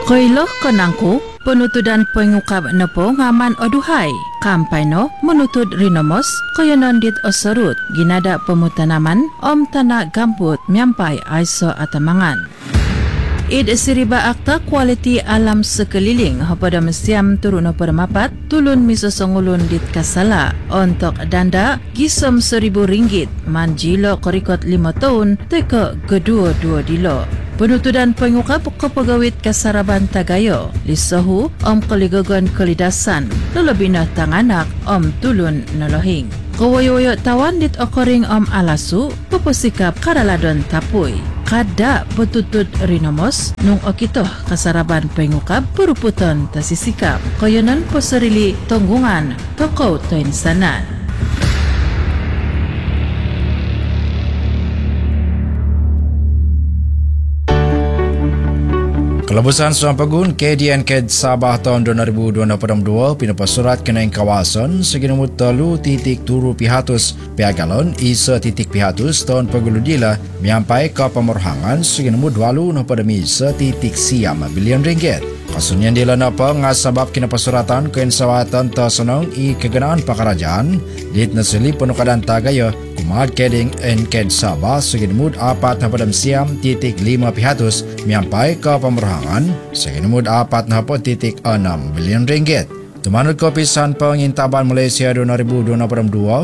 Koiloh konangku, penutudan pengukap nepo ngaman oduhai. Kampai no menutut rinomos koyonon dit osorut ginada pemutanaman om tanah gambut miampai aiso atamangan. Id siriba akta kualiti alam sekeliling pada mesiam turun permapat tulun miso songulun dit kasala untuk danda gisom RM1,000 manjilo korikot 5 tahun teka kedua-dua dilo. Penutudan pengukap kepegawit kasaraban Tagayo lisahu om keligogon kelidasan lelebina tanganak om tulun nolohing. Kawayo-wayo tawan dit okoring om alasu peposikap karaladon tapui. Kada betutut rinomos nung okitoh kasaraban pengukap peruputan tasisikap. Koyonan poserili tonggungan toko toinsanan. Kelebusan Suampagun KDN-KED Sabah tahun 2022 pinapa surat kenaing kawasan seginamut telu titik turu pihatus piagalon isa titik pihatus tahun paguludila miampai ke pemorhangan seginamut 20 isa titik siam bilion ringgit. Kasunyan dila napa ngasabab kinapasuratan kainsawatan tasanong i keganaan pakarajaan dit nasili penukadan Tagayo kumad keding NKED Sabah seginamut 4 siam titik 5 pihatus miampai ke pemorhangan seginamut 4 titik 6 bilion ringgit. Tumanut ko pisan pengintaban Malaysia 2022